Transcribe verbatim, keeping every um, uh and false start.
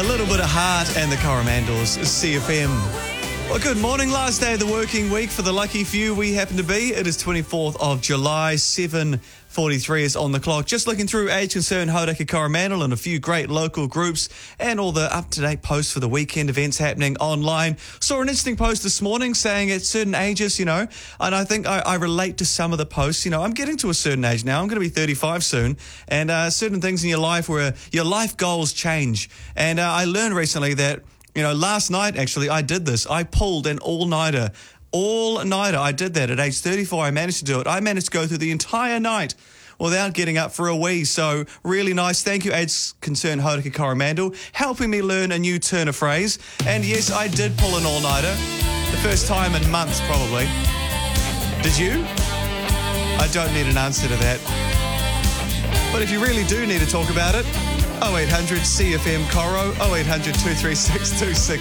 A little bit of heart and the Coromandels, C F M. Well, good morning. Last day of the working week for the lucky few we happen to be. It is twenty-fourth of July, seven forty-three is on the clock. Just looking through Age Concern Hauraki Coromandel and a few great local groups and all the up-to-date posts for the weekend events happening online. Saw an interesting post this morning saying at certain ages, you know, and I think I, I relate to some of the posts. You know, I'm getting to a certain age now. I'm going to be thirty-five soon, and uh, certain things in your life where your life goals change. And uh, I learned recently that, you know, last night, actually, I did this. I pulled an all-nighter. All-nighter. I did that at age thirty-four. I managed to do it. I managed to go through the entire night without getting up for a wee. So, really nice. Thank you, Age Concern Hauraki Coromandel, helping me learn a new turn of phrase. And yes, I did pull an all-nighter. The first time in months, probably. Did you? I don't need an answer to that. But if you really do need to talk about it, oh eight hundred C F M Coro, oh eight hundred two three six two six